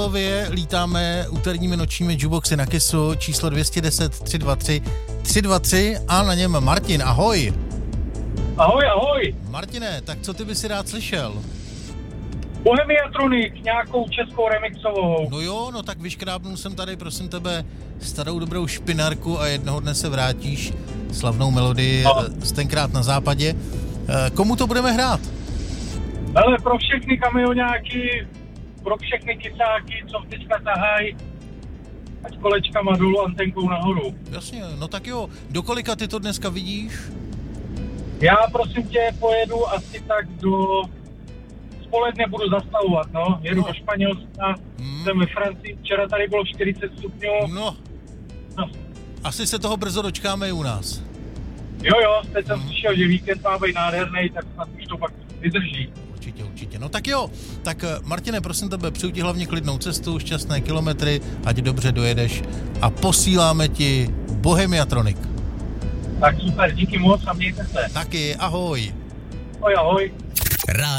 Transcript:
Lítáme úterními nočními jukeboxy na Kissu, číslo 210 323 323 a na něm Martin, ahoj. Ahoj. Martine, tak co ty by si rád slyšel? Bohemiatronic, nějakou českou remixovou. No jo, no tak vyškrábnul jsem tady, prosím tebe, starou dobrou špinárku a jednoho dne se vrátíš, slavnou melodii z Tenkrát na západě. Komu to budeme hrát? Ale pro všechny kamionáky, pro všechny kysáky, co teďka tahají, ať kolečkama dolů, antenkou nahoru. Jasně, no tak jo, do kolika ty to dneska vidíš? Já prosím tě pojedu asi tak do spoledne budu zastavovat, no. Jedu do Španělska, jsem ve Francii, včera tady bylo 40 stupňů. No. Asi se toho brzo dočkáme i u nás. Jo, teď jsem slyšel, že víkend má být nádherný, tak snad už to pak vydrží. Určitě. No tak jo, tak Martine, prosím tebe, přeju ti hlavně klidnou cestu, šťastné kilometry, ať dobře dojedeš a posíláme ti Bohemiatronic. Tak super, díky moc a mějte se. Taky, ahoj. Ahoj.